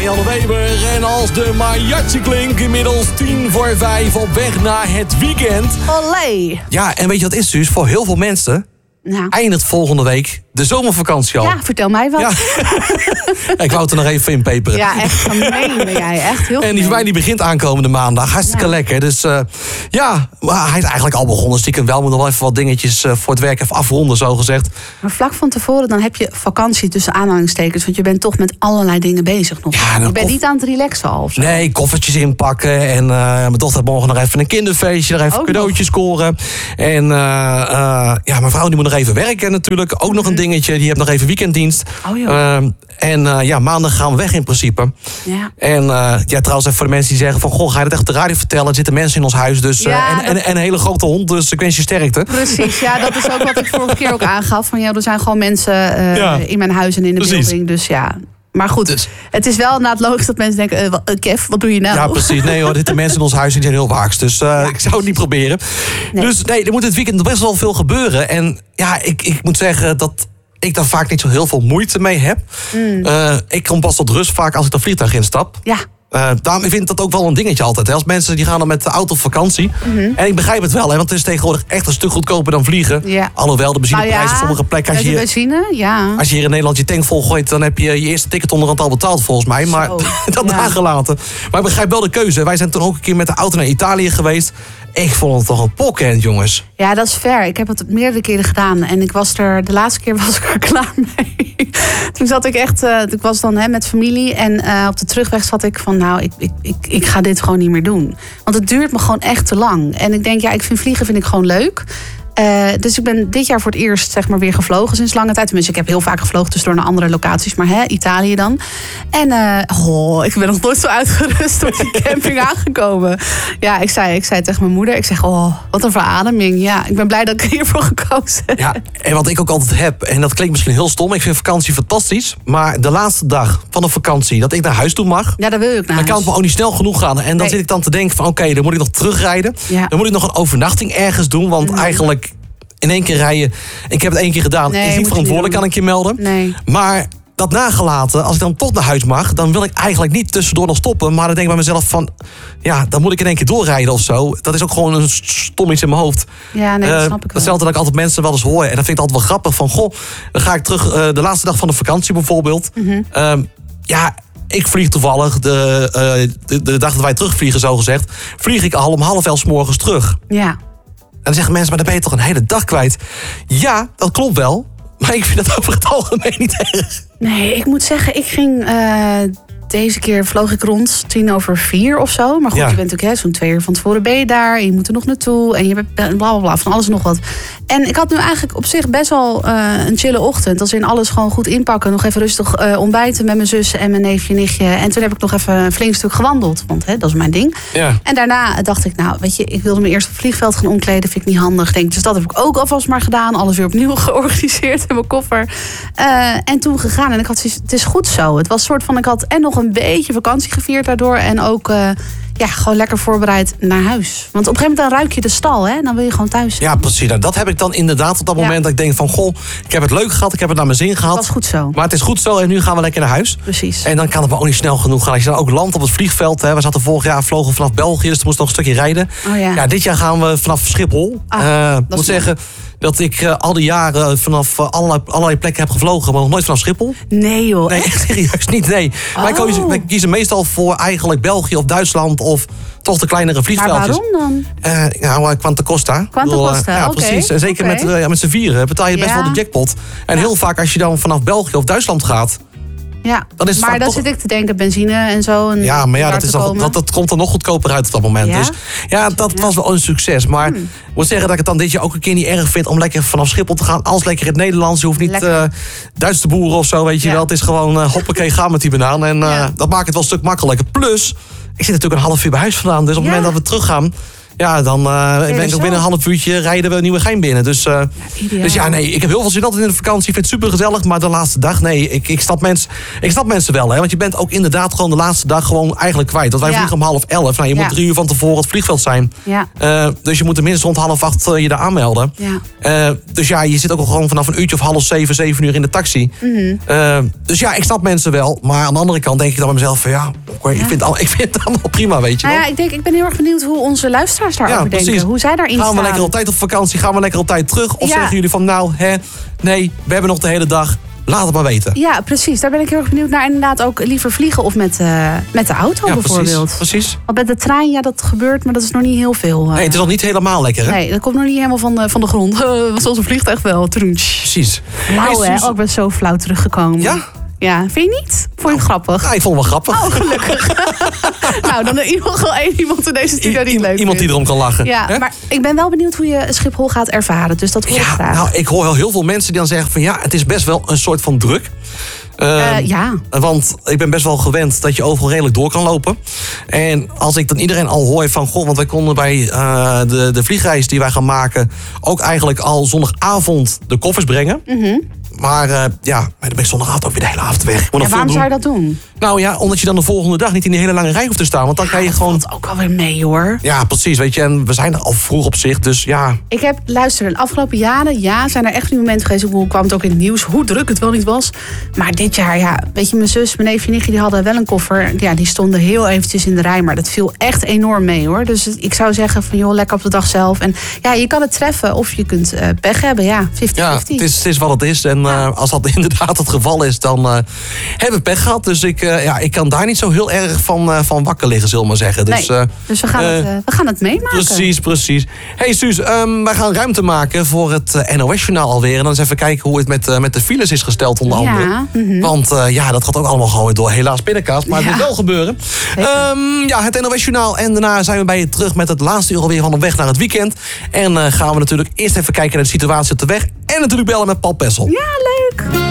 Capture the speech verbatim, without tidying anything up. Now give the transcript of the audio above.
Marianne Weber. En als de mariachi klinkt, inmiddels tien voor vijf op weg naar het weekend. Olé. Ja, en weet je wat is dus? Voor heel veel mensen Nou. eindigt volgende week de zomervakantie al. Ja, vertel mij wat. Ja. Ik wou het er nog even in peperen. Ja, echt gemeen ben jij. Echt heel En die gemeen. van mij die begint aankomende maandag. Hartstikke Ja. lekker. Dus uh, ja, maar hij is eigenlijk al begonnen. Stiekem wel, moet nog wel even wat dingetjes uh, voor het werk even afronden, zo gezegd. Maar vlak van tevoren, dan heb je vakantie tussen aanhalingstekens. Want je bent toch met allerlei dingen bezig nog. Ja, je bent koff- niet aan het relaxen al of zo. Nee, koffertjes inpakken. En uh, mijn dochter heeft morgen nog even een kinderfeestje. Nog even Ook cadeautjes scoren. En uh, uh, ja, mijn vrouw die moet nog even werken natuurlijk. Ook nog een dingetje. Die heeft nog even weekenddienst. Oh, joh. Uh, en uh, ja, maandag gaan we weg in principe. Ja. En uh, ja, trouwens even voor de mensen die zeggen van... goh, ga je dat echt op de radio vertellen? Er zitten mensen in ons huis. Dus, uh, Ja, en, dat- en, en een hele grote hond. Dus ik wens je sterkte. Precies, ja, dat is ook wat ik vorige keer ook aangaf. Van ja, er zijn gewoon mensen uh, Ja. in mijn huis en in de Precies. building. Dus ja, maar goed. Dus- Het is wel inderdaad logisch dat mensen denken... Uh, wat- uh, Kev, wat doe je nou? Ja, precies. Nee hoor, er zitten mensen in ons huis die zijn heel waaks. Dus uh, ik zou het niet proberen. Nee. Dus nee, er moet dit weekend best wel veel gebeuren. En ja, ik, ik moet zeggen dat ik daar vaak niet zo heel veel moeite mee heb. Mm. Uh, ik kom pas tot rust vaak als ik dat vliegtuig instap. Ja, Uh, daarom vind ik dat ook wel een dingetje altijd. Hè. Als mensen die gaan dan met de auto op vakantie. Mhm. En ik begrijp het wel, hè, want het is tegenwoordig echt een stuk goedkoper dan vliegen. Ja. Alhoewel de benzineprijzen Nou ja, sommige plekken... Als met de je, benzine, ja. als je hier in Nederland je tank volgooit... dan heb je je eerste ticket onderhand al betaald volgens mij. Maar Zo, dat ja. nagelaten. Maar ik begrijp wel de keuze. Wij zijn toen ook een keer met de auto naar Italië geweest. Ik vond het toch een pokhand, jongens. Ja, dat is fair. Ik heb het meerdere keren gedaan. En ik was er, de laatste keer was ik er klaar mee. Toen zat ik echt, uh, ik was dan hè, met familie. En uh, op de terugweg zat ik van, nou, ik, ik, ik, ik ga dit gewoon niet meer doen. Want het duurt me gewoon echt te lang. En ik denk, ja, ik vind vliegen vind ik gewoon leuk. Uh, dus ik ben dit jaar voor het eerst zeg maar, weer gevlogen sinds lange tijd. Tenminste, ik heb heel vaak gevlogen tussendoor naar andere locaties. Maar hè, Italië dan. En uh, oh, ik ben nog nooit zo uitgerust op die camping aangekomen. Ja, ik zei, ik zei tegen mijn moeder. Ik zeg, oh, wat een verademing. Ja, ik ben blij dat ik hiervoor gekozen heb. Ja, en wat ik ook altijd heb, en dat klinkt misschien heel stom... ik vind vakantie fantastisch. Maar de laatste dag van de vakantie dat ik naar huis toe mag... Ja, daar wil ik naar dan kan het huis. me ook niet snel genoeg gaan. En dan Nee. zit ik dan te denken van oké, okay, dan moet ik nog terugrijden. Ja. Dan moet ik nog een overnachting ergens doen. Want eigenlijk in één keer rijden... Ik heb het één keer gedaan. Nee, is moet niet je verantwoordelijk, niet kan ik je melden. Nee. Maar dat nagelaten, als ik dan toch naar huis mag... dan wil ik eigenlijk niet tussendoor nog stoppen. Maar dan denk ik bij mezelf van... ja, dan moet ik in één keer doorrijden of zo. Dat is ook gewoon een stom iets in mijn hoofd. Ja, nee, dat Eh, snap ik wel. Hetzelfde dat ik altijd mensen wel eens hoor. En dat vind ik altijd wel grappig. Van goh, dan ga ik terug uh, de laatste dag van de vakantie bijvoorbeeld. Mhm. Um, ja... Ik vlieg toevallig, de, uh, de, de dag dat wij terugvliegen, zo gezegd... vlieg ik al om half elf 's morgens terug. Ja. En dan zeggen mensen, maar dan ben je toch een hele dag kwijt? Ja, dat klopt wel. Maar ik vind dat over het algemeen niet erg. Nee, ik moet zeggen, ik ging... Uh, deze keer vloog ik rond tien over vier of zo. Maar goed, Ja. je bent natuurlijk hè, zo'n twee uur van tevoren ben je daar. En je moet er nog naartoe. En je hebt bla bla bla, van alles en nog wat. En ik had nu eigenlijk op zich best wel uh, een chille ochtend. Als in alles gewoon goed inpakken. Nog even rustig uh, ontbijten met mijn zus en mijn neefje en nichtje. En toen heb ik nog even een flink stuk gewandeld. Want hè, dat is mijn ding. Ja. En daarna dacht ik, nou weet je, ik wilde me eerst op het vliegveld gaan omkleden. Vind ik niet handig. Denk, dus dat heb ik ook alvast maar gedaan. Alles weer opnieuw georganiseerd in mijn koffer. Uh, en toen gegaan. En ik had zoiets, het is goed zo. Het was soort van, ik had en nog een beetje vakantie gevierd daardoor. En ook uh, ja, gewoon lekker voorbereid naar huis. Want op een gegeven moment dan ruik je de stal. Hè? Dan wil je gewoon thuis. Ja, precies. Nou, dat heb ik dan inderdaad op dat Ja. moment dat ik denk van... goh, ik heb het leuk gehad, ik heb het naar mijn zin gehad. Dat was goed zo. Maar het is goed zo en nu gaan we lekker naar huis. Precies. En dan kan het maar ook niet snel genoeg gaan. Als je dan ook landt op het vliegveld. Hè, we zaten vorig jaar vlogen vanaf België, dus er moest nog een stukje rijden. Oh ja. Ja, dit jaar gaan we vanaf Schiphol. Ah, Uh, dat ik moet is zeggen dat ik uh, al die jaren vanaf uh, allerlei, allerlei plekken heb gevlogen, maar nog nooit vanaf Schiphol. Nee joh, Nee, echt? echt serieus niet, nee. Oh. Wij, kiezen, wij kiezen meestal voor eigenlijk België of Duitsland of toch de kleinere Maar vliegveldjes. waarom dan? Uh, nou, uh, Quanta Costa. Quanta Ik bedoel, uh, Costa, Ja, oké, precies. En zeker oké. met, uh, ja, met z'n vieren betaal je best Ja. wel de jackpot. En heel vaak als je dan vanaf België of Duitsland gaat... Ja, Dan is het maar vaak dan toch- zit ik te denken, benzine en zo. En Ja, maar ja, daar dat, te is dan, komen. dat, dat komt er nog goedkoper uit op dat moment. Ja? Dus ja, dat was wel een succes. Maar ik moet zeggen dat ik het dan dit jaar ook een keer niet erg vind... om lekker vanaf Schiphol te gaan. Alles lekker in het Nederlands. Je hoeft niet Lekker. uh, Duits te boeren of zo, weet je Ja. wel. Het is gewoon uh, hoppakee, gaan met die banaan. En uh, Ja. dat maakt het wel een stuk makkelijker. Plus, ik zit natuurlijk een half uur bij huis vandaan. Dus op het Ja. moment dat we teruggaan... Ja, dan uh, ben ik ook binnen een half uurtje rijden we Nieuwegein binnen. Dus, uh, ja, dus ja, nee, ik heb heel veel zin altijd in de vakantie. Ik vind het super gezellig, maar de laatste dag, nee, ik, ik, snap, mens, ik snap mensen wel. Hè, want je bent ook inderdaad gewoon de laatste dag gewoon eigenlijk kwijt. Want wij ja. vliegen om half elf. Nou, je moet ja. drie uur van tevoren op het vliegveld zijn. Ja. Uh, dus je moet tenminste rond half acht uh, je daar aanmelden. Ja. Uh, dus ja, je zit ook al gewoon vanaf een uurtje of half zeven, zeven uur in de taxi. Mm-hmm. Uh, dus ja, ik snap mensen wel. Maar aan de andere kant denk ik dan bij mezelf van ja, okay, ja. Ik, vind al, ik vind het allemaal prima, weet je wel. Nou ja, ik, denk, ik ben heel erg benieuwd hoe onze luisteraars daarover ja, denken. Hoe zij daarin gaan staan. Gaan we lekker op tijd op vakantie? Gaan we lekker op tijd terug? Of ja. zeggen jullie van nou, hè, nee, we hebben nog de hele dag. Laat het maar weten. Ja, precies. Daar ben ik heel erg benieuwd naar. Inderdaad ook liever vliegen of met, uh, met de auto ja, bijvoorbeeld. Precies, precies. Want met de trein, ja, dat gebeurt, maar dat is nog niet heel veel. Uh... Nee, het is nog niet helemaal lekker, hè? Nee, dat komt nog niet helemaal van de, van de grond. Uh, zoals een vliegtuig wel. Troentsch. Precies. Flauw, hey, hè? Oh, ik ben zo flauw teruggekomen. Ja? Ja, vind je niet? Vond je het grappig? Ja, ik vond het wel grappig. Oh, gelukkig. Nou, dan in ieder geval één iemand in deze studio die het leuk Iemand die erom kan lachen. Ja, hè? Maar ik ben wel benieuwd hoe je Schiphol gaat ervaren. Dus dat hoor ik ja, graag. Nou, ik hoor wel heel veel mensen die dan zeggen van ja, het is best wel een soort van druk. Uh, uh, ja. Want ik ben best wel gewend dat je overal redelijk door kan lopen. En als ik dan iedereen al hoor van goh, want wij konden bij uh, de, de vliegreis die wij gaan maken ook eigenlijk al zondagavond de koffers brengen. Mm-hmm. Maar uh, ja, dan ben ik zondagavond ook weer de hele avond weg. Ja, waarom zou je dat doen? Nou ja, omdat je dan de volgende dag niet in die hele lange rij hoeft te staan. Want dan ja, kan je gewoon... Dat valt ook alweer mee, hoor. Ja, precies. Weet je, en we zijn er al vroeg op zich, dus ja. Ik heb, luister, de afgelopen jaren, ja, zijn er echt die momenten geweest. Hoe kwam het ook in het nieuws, hoe druk het wel niet was. Maar dit jaar, ja, weet je, mijn zus, mijn neefje en nichtje, die hadden wel een koffer. Ja, die stonden heel eventjes in de rij, maar dat viel echt enorm mee, hoor. Dus ik zou zeggen van, joh, lekker op de dag zelf. En ja, je kan het treffen of je kunt uh, pech hebben, ja, vijftig vijftig. Ja, het is, het is wat het is. En ja. uh, als dat inderdaad het geval is, dan uh, hebben we pech gehad. Dus ik, uh, ja, ik kan daar niet zo heel erg van, uh, van wakker liggen, zullen we maar zeggen. Dus, nee, uh, dus we gaan, uh, het, uh, we gaan het meemaken. Precies, precies. Hey Suus, um, wij gaan ruimte maken voor het uh, N O S-journaal alweer. En dan eens even kijken hoe het met, uh, met de files is gesteld onder andere. Ja, mm-hmm. Want uh, ja, dat gaat ook allemaal gewoon door. Helaas pindakaas, maar ja. Het moet wel gebeuren. Um, ja, het N O S-journaal. En daarna zijn we bij je terug met het laatste uur alweer van op weg naar het weekend. En uh, gaan we natuurlijk eerst even kijken naar de situatie op de weg. En natuurlijk bellen met Paul Pessel. Ja, leuk.